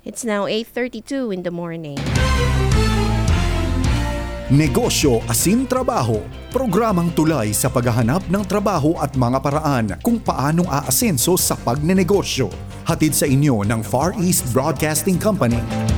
It's now 8:32 in the morning. Negosyo Asin Trabaho, programang tulay sa paghahanap ng trabaho at mga paraan kung paanong aasenso sa pagnenegosyo. Hatid sa inyo ng Far East Broadcasting Company.